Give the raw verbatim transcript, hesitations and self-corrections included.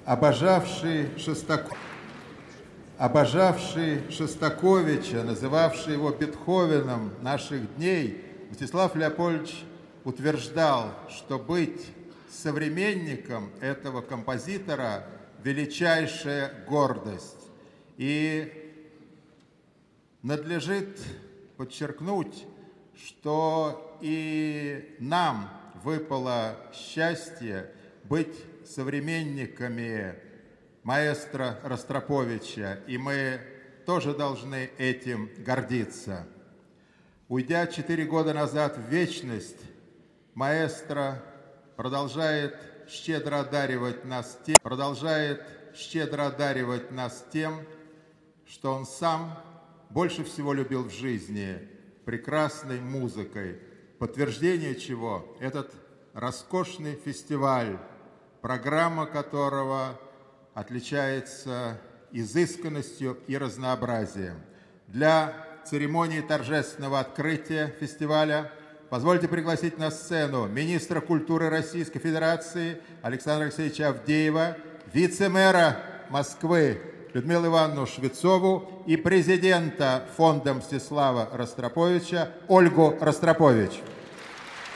обожавший Шостак... обожавший Шостаковича, называвший его Бетховеном наших дней, Мстислав Леопольдович утверждал, что быть современником этого композитора – величайшая гордость. И надлежит подчеркнуть, что и нам выпало счастье быть современниками маэстро Ростроповича, и мы тоже должны этим гордиться. Уйдя четыре года назад в вечность, маэстро продолжает щедро одаривать нас тем, продолжает щедро одаривать нас тем, что он сам больше всего любил в жизни – прекрасной музыкой, подтверждение чего этот роскошный фестиваль, программа которого отличается изысканностью и разнообразием. Для церемонии торжественного открытия фестиваля позвольте пригласить на сцену министра культуры Российской Федерации Александра Алексеевича Авдеева, вице-мэра Москвы Людмилу Ивановну Швецову и президента фонда Мстислава Ростроповича Ольгу Ростропович.